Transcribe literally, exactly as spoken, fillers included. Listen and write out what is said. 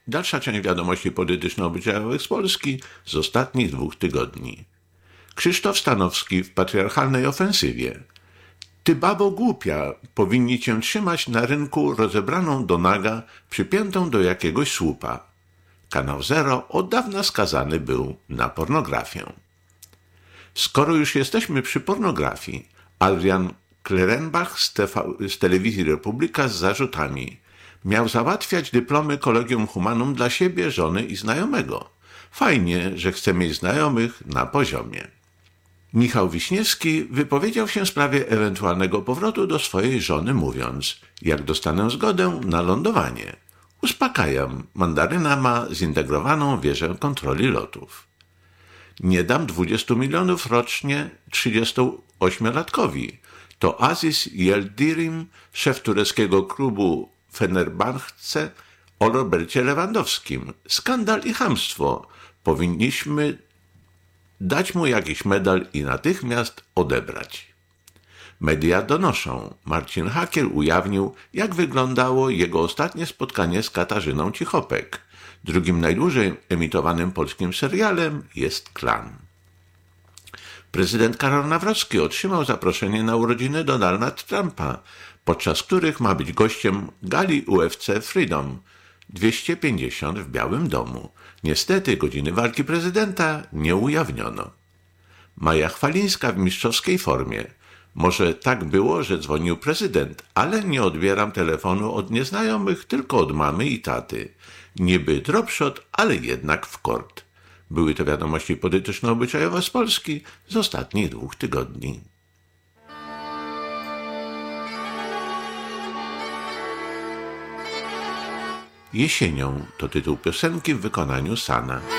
Dalsza część wiadomości polityczno-obyczajowych z Polski z ostatnich dwóch tygodni. Krzysztof Stanowski w patriarchalnej ofensywie. Ty babo głupia, powinni cię trzymać na rynku rozebraną do naga, przypiętą do jakiegoś słupa. Kanał Zero od dawna skazany był na pornografię. Skoro już jesteśmy przy pornografii, Adrian Klerenbach z, T V, z telewizji Republika z zarzutami. Miał załatwiać dyplomy Collegium Humanum dla siebie, żony i znajomego. Fajnie, że chce mieć znajomych na poziomie. Michał Wiśniewski wypowiedział się w sprawie ewentualnego powrotu do swojej żony, mówiąc: jak dostanę zgodę na lądowanie. Uspokajam, Mandaryna ma zintegrowaną wieżę kontroli lotów. Nie dam dwudziestu milionów rocznie trzydziestoośmiolatkowi. To Aziz Yildirim, szef tureckiego klubu Fenerbahce, o Robercie Lewandowskim. Skandal i chamstwo. Powinniśmy dać mu jakiś medal i natychmiast odebrać. Media donoszą. Marcin Hakiel ujawnił, jak wyglądało jego ostatnie spotkanie z Katarzyną Cichopek. Drugim najdłużej emitowanym polskim serialem jest Klan. Prezydent Karol Nawrocki otrzymał zaproszenie na urodziny Donalda Trumpa, podczas których ma być gościem gali U F C Freedom dwieście pięćdziesiąt w Białym Domu. Niestety godziny walki prezydenta nie ujawniono. Maja Chwalińska w mistrzowskiej formie. Może tak było, że dzwonił prezydent, ale nie odbieram telefonu od nieznajomych, tylko od mamy i taty. Niby dropshot, ale jednak w kort. Były to wiadomości polityczno-obyczajowe z Polski z ostatnich dwóch tygodni. Jesienią to tytuł piosenki w wykonaniu Sana.